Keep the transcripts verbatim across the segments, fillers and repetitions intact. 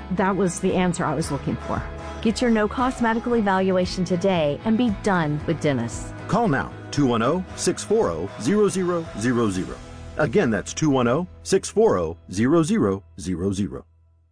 that was the answer I was looking for. Get your no-cost medical evaluation today and be done with Dennis. Call now, two one zero, six four zero, zero zero zero zero. Again, that's two one zero, six four zero, zero zero zero zero.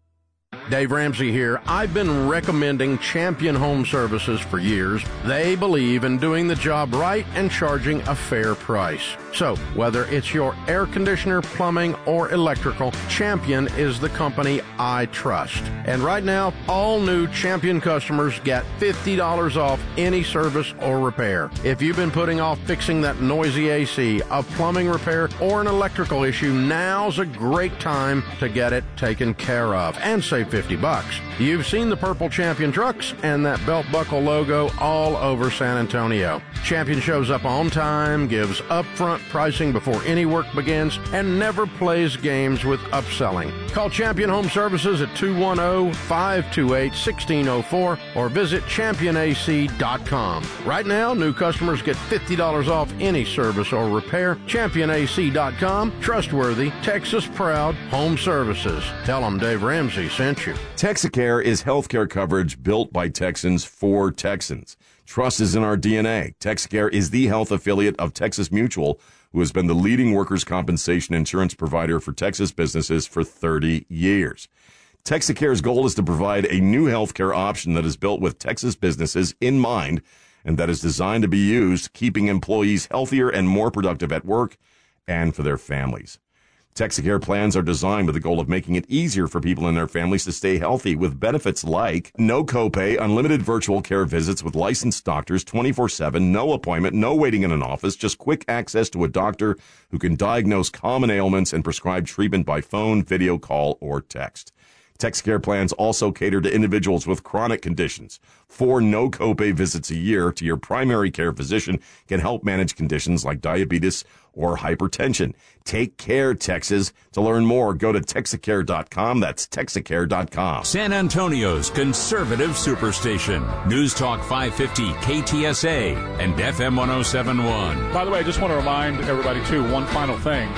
Dave Ramsey here. I've been recommending Champion Home Services for years. They believe in doing the job right and charging a fair price. So, whether it's your air conditioner, plumbing, or electrical, Champion is the company I trust. And right now, all new Champion customers get fifty dollars off any service or repair. If you've been putting off fixing that noisy A C, a plumbing repair, or an electrical issue, now's a great time to get it taken care of and save fifty bucks. You've seen the purple Champion trucks and that belt buckle logo all over San Antonio. Champion shows up on time, gives upfront pricing before any work begins, and never plays games with upselling. Call Champion Home Services at two one zero, five two eight, one six zero four or visit champion a c dot com. Right now, new customers get fifty dollars off any service or repair. champion a c dot com. Trustworthy, Texas proud home services. Tell them Dave Ramsey sent you. Texacare is healthcare coverage built by Texans for Texans. Trust is in our D N A. Texacare is the health affiliate of Texas Mutual, who has been the leading workers' compensation insurance provider for Texas businesses for thirty years. Texacare's goal is to provide a new healthcare option that is built with Texas businesses in mind and that is designed to be used keeping employees healthier and more productive at work and for their families. Texacare plans are designed with the goal of making it easier for people and their families to stay healthy with benefits like no copay, unlimited virtual care visits with licensed doctors twenty-four seven, no appointment, no waiting in an office, just quick access to a doctor who can diagnose common ailments and prescribe treatment by phone, video call, or text. Texacare plans also cater to individuals with chronic conditions. Four no copay visits a year to your primary care physician can help manage conditions like diabetes or hypertension. Take care, Texas. To learn more, go to Texacare dot com. That's Texacare dot com. San Antonio's conservative superstation. News Talk five fifty K T S A and F M one oh seven point one. By the way, I just want to remind everybody, too, one final thing.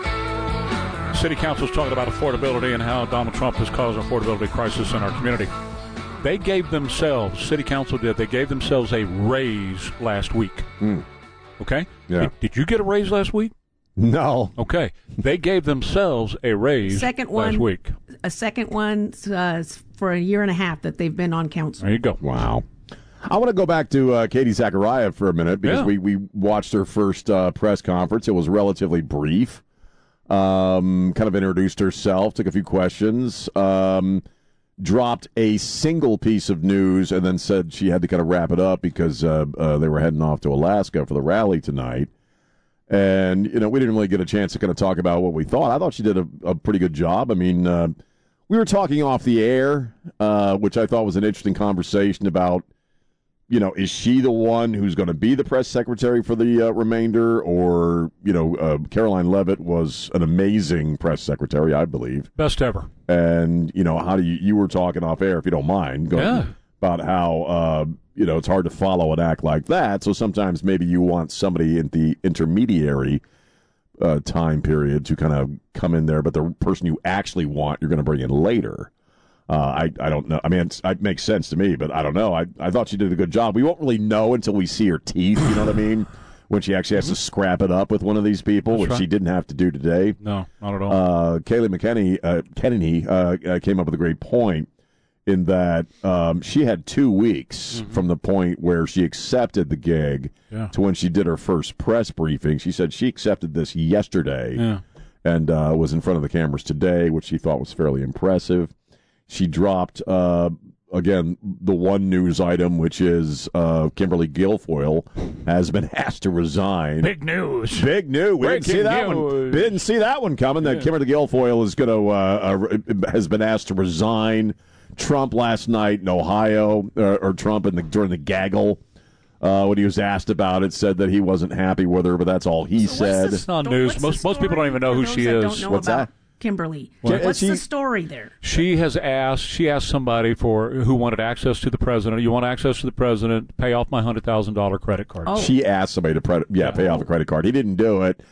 City Council is talking about affordability and how Donald Trump has caused an affordability crisis in our community. They gave themselves, City Council did, they gave themselves a raise last week. Mm. Okay? Yeah. Did, did you get a raise last week? No. Okay. They gave themselves a raise second last one, week. A second one uh, for a year and a half that they've been on council. There you go. Wow. I want to go back to uh, Katie Zachariah for a minute because Yeah. we, we watched her first uh, press conference. It was relatively brief. Um, kind of introduced herself, took a few questions, um, dropped a single piece of news, and then said she had to kind of wrap it up because uh, uh, they were heading off to Alaska for the rally tonight. And, you know, we didn't really get a chance to kind of talk about what we thought. I thought she did a, a pretty good job. I mean, uh, we were talking off the air, uh, which I thought was an interesting conversation about, you know, is she the one who's going to be the press secretary for the uh, remainder? Or, you know, uh, Caroline Leavitt was an amazing press secretary, I believe. Best ever. And, you know, how do you, you were talking off air, if you don't mind, going, Yeah. about how, uh, you know, it's hard to follow an act like that. So sometimes maybe you want somebody in the intermediary uh, time period to kind of come in there, but the person you actually want, you're going to bring in later. Uh, I, I don't know. I mean, it's, it makes sense to me, but I don't know. I, I thought she did a good job. We won't really know until we see her teeth, you know what I mean? When she actually has to scrap it up with one of these people, That's which right. she didn't have to do today. No, not at all. Uh, Kayleigh McKinney, uh, Kennedy uh, uh, came up with a great point in that um, she had two weeks Mm-hmm. from the point where she accepted the gig Yeah. to when she did her first press briefing. She said she accepted this yesterday Yeah. and uh, was in front of the cameras today, which she thought was fairly impressive. She dropped, uh, again, the one news item, which is uh, Kimberly Guilfoyle has been asked to resign. Big news. Big news. We didn't see Breaking that one. news. Didn't see that one coming. That Yeah. Kimberly Guilfoyle is going to uh, uh, has been asked to resign. Trump last night in Ohio, uh, or Trump in the, during the gaggle, uh, when he was asked about it, said that he wasn't happy with her, but that's all he So said. what's the It's not sto- news. what's the Most- most people story don't even know for who those she that is. Don't know What's about that? Kimberly. What? What's She- the story there? She has asked. She asked somebody for who wanted access to the president. You want access to the president? Pay off my hundred thousand dollar credit card. Oh. She asked somebody to pre- yeah, pay off a credit card. He didn't do it.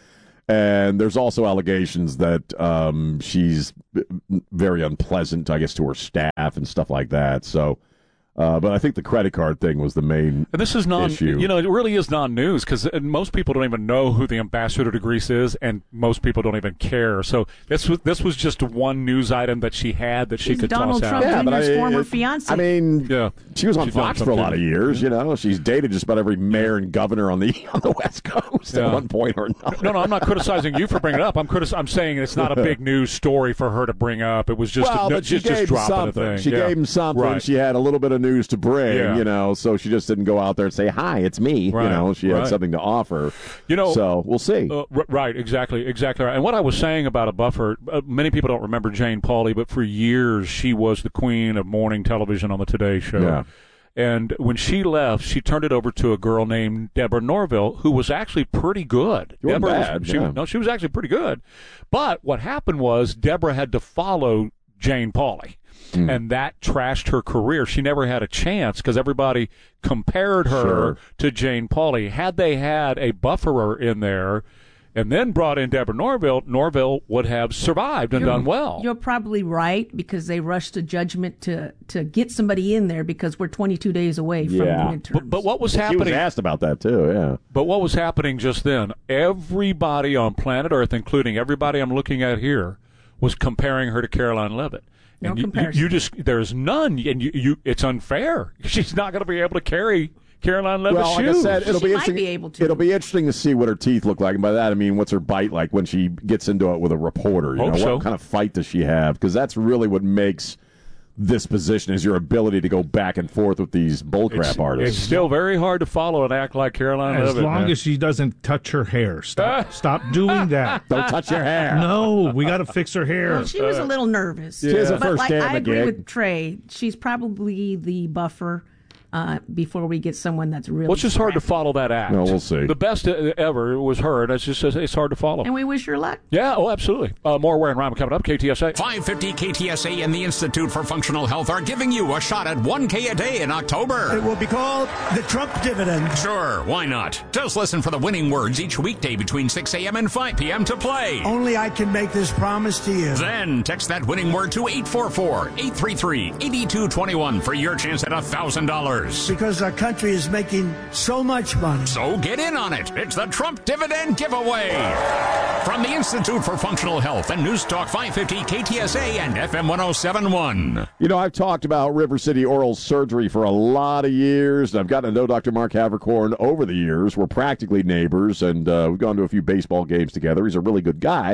And there's also allegations that um, she's very unpleasant, I guess, to her staff and stuff like that. So, uh, but I think the credit card thing was the main and this is non, issue. You know, it really is non-news because most people don't even know who the ambassador to Greece is, and most people don't even care. So this was this was just one news item that she had that she She's could Donald toss Trump out. Yeah, but Junior's I- former it- fiance. I mean, Yeah, she was on She's done Fox for a lot of something. years. You know, she's dated just about every mayor and governor on the on the West Coast Yeah. at one point or another. No, no, I'm not criticizing you for bringing it up. I'm critic- I'm saying it's not a big news story for her to bring up. It was just well, a, but she just, just gave him dropping something. a thing. She Yeah. gave him something. Right. She had a little bit of news to bring, Yeah. you know, so she just didn't go out there and say, hi, it's me. Right, You know, she had right. something to offer. You know, so we'll see. Uh, r- right, exactly, exactly right. And what I was saying about a buffer, uh, many people don't remember Jane Pauley, but for years she was the queen of morning television on the Today Show. Yeah. And when she left, she turned it over to a girl named Deborah Norville, who was actually pretty good. She wasn't Deborah bad, was, she, yeah. No, she was actually pretty good. But what happened was Deborah had to follow Jane Pauley. Hmm. And that trashed her career. She never had a chance because everybody compared her Sure. to Jane Pauley. Had they had a bufferer in there and then brought in Deborah Norville, Norville would have survived and You're- done well. You're probably right because they rushed to judgment to, to get somebody in there because we're twenty-two days away from Yeah. the midterms. But, but what was She was happening? asked about that, too, yeah. But what was happening just then? Everybody on planet Earth, including everybody I'm looking at here, was comparing her to Caroline Leavitt. No And you, you, comparison. you just there's none, and you, you it's unfair. She's not going to be able to carry Caroline Leavitt's Well, like shoes. I said, it'll She be might interesting. be able to. It'll be interesting to see what her teeth look like, and by that I mean what's her bite like when she gets into it with a reporter. You Hope know, so. what kind of fight does she have? Because that's really what makes this position is your ability to go back and forth with these bullcrap it's, artists. it's still very hard to follow and act like Caroline As Leavitt. long man. as she doesn't touch her hair. Stop, Ah. stop doing that. Don't touch your hair. No, we got to fix her hair. Well, she was a little nervous. She has a But first like, day on I the agree gig. with Trey. She's probably the buffer uh, before we get someone that's really well, it's just hard to scrappy. follow that act. No, we'll see. The best uh, ever was her, and it's just it's hard to follow. And we wish her luck. Yeah, oh, absolutely. Uh, more Ware and Rhyme coming up. K T S A. five fifty K T S A and the Institute for Functional Health are giving you a shot at one K a day in October. It will be called the Trump dividend. Sure, why not? Just listen for the winning words each weekday between six a.m. and five p.m. to play. Only I can make this promise to you. Then text that winning word to eight four four, eight three three, eight two two one for your chance at one thousand dollars. Because our country is making so much money. So get in on it. It's the Trump Dividend Giveaway. From the Institute for Functional Health and News Talk five fifty K T S A and F M one oh seven point one. You know, I've talked about River City Oral Surgery for a lot of years, and I've gotten to know Doctor Mark Havercorn over the years. We're practically neighbors, and uh, we've gone to a few baseball games together. He's a really good guy.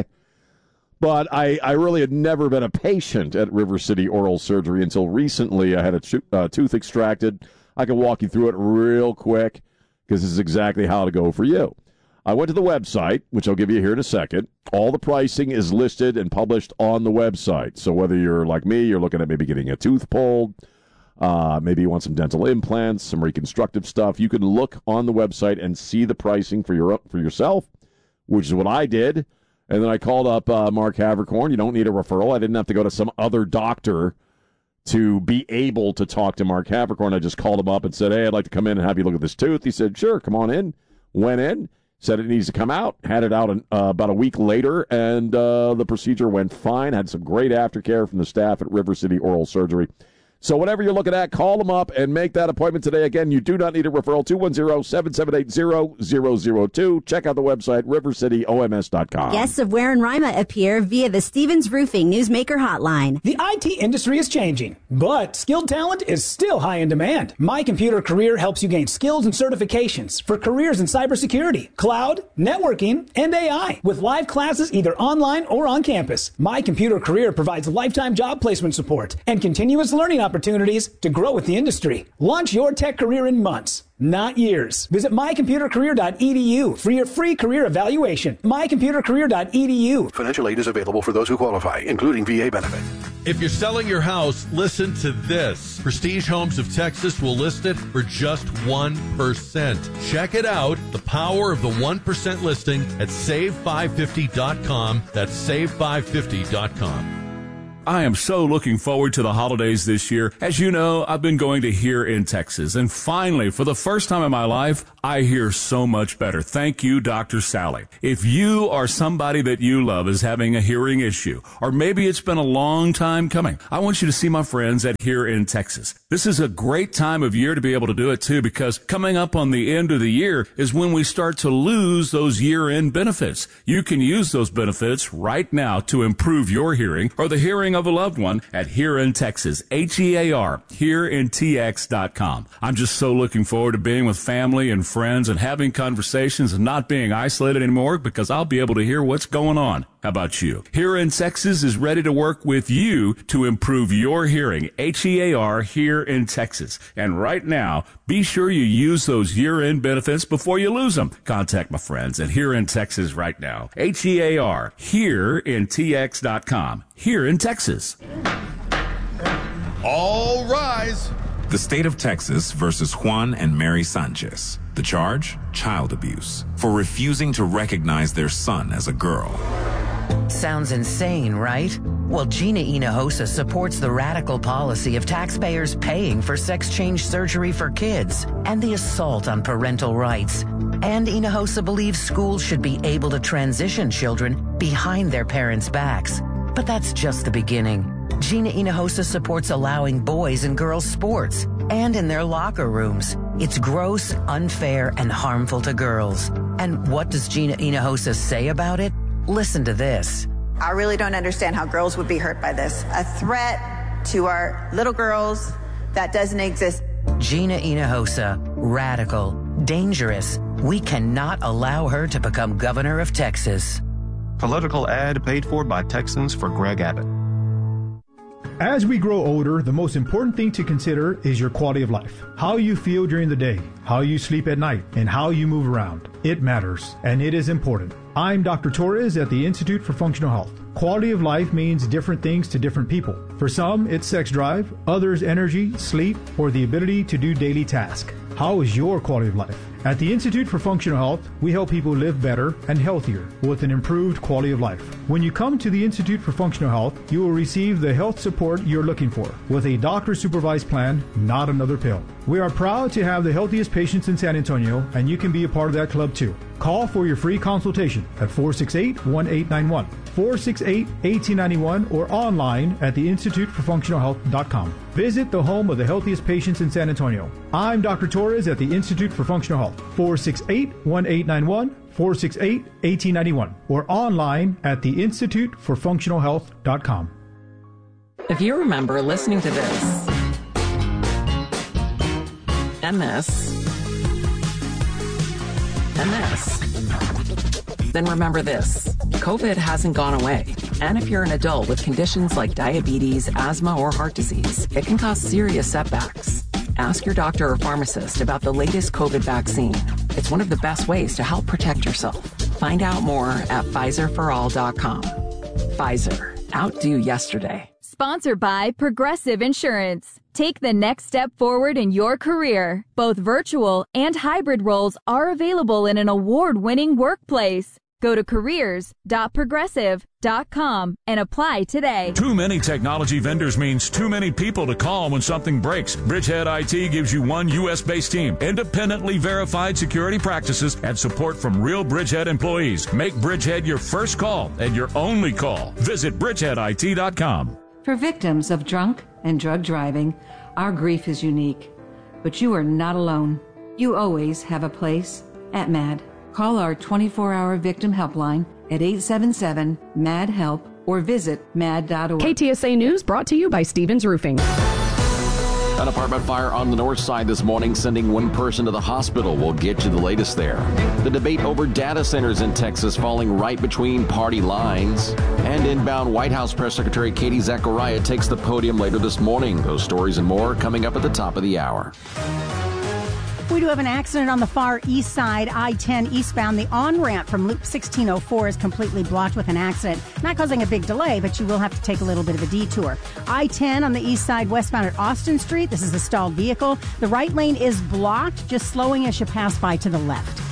But I, I really had never been a patient at River City Oral Surgery until recently. I had a cho- uh, tooth extracted. I can walk you through it real quick because this is exactly how to go for you. I went to the website, which I'll give you here in a second. All the pricing is listed and published on the website. So whether you're like me, you're looking at maybe getting a tooth pulled, uh, maybe you want some dental implants, some reconstructive stuff, you can look on the website and see the pricing for your for yourself, which is what I did. And then I called up uh, Mark Havercorn. You don't need a referral. I didn't have to go to some other doctor to be able to talk to Mark Havercorn. I just called him up and said, hey, I'd like to come in and have you look at this tooth. He said, sure, come on in. Went in, said it needs to come out, had it out in, uh, about a week later, and uh, the procedure went fine. Had some great aftercare from the staff at River City Oral Surgery. So whatever you're looking at, call them up and make that appointment today. Again, you do not need a referral. two one zero, seven seven eight, zero zero zero two. Check out the website, river city o m s dot com. Guests of Ware and Rima appear via the Stevens Roofing Newsmaker Hotline. The I T industry is changing, but skilled talent is still high in demand. My Computer Career helps you gain skills and certifications for careers in cybersecurity, cloud, networking, and A I, with live classes either online or on campus. My Computer Career provides lifetime job placement support and continuous learning opportunities to grow with the industry. Launch your tech career in months, not years. Visit my computer career dot e d u for your free career evaluation. my computer career dot e d u. Financial aid is available for those who qualify, including V A benefit. If you're selling your house, listen to this. Prestige Homes of Texas will list it for just one percent. Check it out, the power of the one percent listing at save five fifty dot com. That's save five fifty dot com. I am so looking forward to the holidays this year. As you know, I've been going to Here in Texas, and finally, for the first time in my life, I hear so much better. Thank you, Doctor Sally. If you or somebody that you love is having a hearing issue, or maybe it's been a long time coming, I want you to see my friends at Here in Texas. This is a great time of year to be able to do it too, because coming up on the end of the year is when we start to lose those year-end benefits. You can use those benefits right now to improve your hearing or the hearing of a loved one at Here in Texas, H E A R, here in T X dot com. I'm just so looking forward to being with family and friends and having conversations and not being isolated anymore, because I'll be able to hear what's going on. How about you? Here in Texas is ready to work with you to improve your hearing. H E A R, Here in Texas. And right now, be sure you use those year-end benefits before you lose them. Contact my friends at Here in Texas right now. H E A R, here in T X dot com. Here in Texas. All rise. The state of Texas versus Juan and Mary Sanchez. The charge? Child abuse. For refusing to recognize their son as a girl. Sounds insane, right? Well, Gina Hinojosa supports the radical policy of taxpayers paying for sex change surgery for kids and the assault on parental rights. And Hinojosa believes schools should be able to transition children behind their parents' backs. But that's just the beginning. Gina Hinojosa supports allowing boys and girls sports and in their locker rooms. It's gross, unfair, and harmful to girls. And what does Gina Hinojosa say about it? Listen to this. I really don't understand how girls would be hurt by this. A threat to our little girls that doesn't exist. Gina Hinojosa, radical, dangerous. We cannot allow her to become governor of Texas. Political ad paid for by Texans for Greg Abbott. As we grow older, the most important thing to consider is your quality of life. How you feel during the day, how you sleep at night, and how you move around. It matters, and it is important. I'm Doctor Torres at the Institute for Functional Health. Quality of life means different things to different people. For some, it's sex drive, others energy, sleep, or the ability to do daily tasks. How is your quality of life? At the Institute for Functional Health, we help people live better and healthier with an improved quality of life. When you come to the Institute for Functional Health, you will receive the health support you're looking for with a doctor-supervised plan, not another pill. We are proud to have the healthiest patients in San Antonio, and you can be a part of that club too. Call for your free consultation at four six eight, one eight nine one, four six eight, one eight nine one, or online at the institute for functional health dot com. Visit the home of the healthiest patients in San Antonio. I'm Doctor Torres at the Institute for Functional Health. four six eight, one eight nine one, four six eight, one eight nine one, or online at the institute for functional health dot com. If you remember listening to this and this and this, then remember this. COVID hasn't gone away. And if you're an adult with conditions like diabetes, asthma, or heart disease, it can cause serious setbacks. Ask your doctor or pharmacist about the latest COVID vaccine. It's one of the best ways to help protect yourself. Find out more at Pfizer for all dot com. Pfizer. Outdo yesterday. Sponsored by Progressive Insurance. Take the next step forward in your career. Both virtual and hybrid roles are available in an award-winning workplace. Go to careers dot progressive dot com and apply today. Too many technology vendors means too many people to call when something breaks. Bridgehead I T gives you one U S-based team, independently verified security practices, and support from real Bridgehead employees. Make Bridgehead your first call and your only call. Visit bridgehead I T dot com. For victims of drunk and drug driving, our grief is unique. But you are not alone. You always have a place at MAD. Call our twenty-four hour victim helpline at eight seven seven, M A D, HELP or visit mad dot org. K T S A News brought to you by Stevens Roofing. An apartment fire on the north side this morning, sending one person to the hospital. We'll get you the latest there. The debate over data centers in Texas falling right between party lines. And inbound White House Press Secretary Katie Zachariah takes the podium later this morning. Those stories and more coming up at the top of the hour. We do have an accident on the far east side, I ten eastbound. The on-ramp from Loop sixteen oh four is completely blocked with an accident. Not causing a big delay, but you will have to take a little bit of a detour. I ten on the east side, westbound at Austin Street. This is a stalled vehicle. The right lane is blocked, just slowing as you pass by to the left.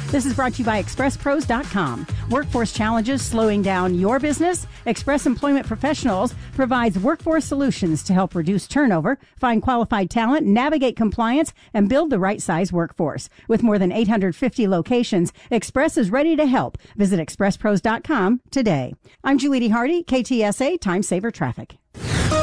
This is brought to you by express pros dot com. Workforce challenges slowing down your business? Express Employment Professionals provides workforce solutions to help reduce turnover, find qualified talent, navigate compliance, and build the right size workforce. With more than eight hundred fifty locations, Express is ready to help. Visit express pros dot com today. I'm Julie Hardy, K T S A Time Saver Traffic.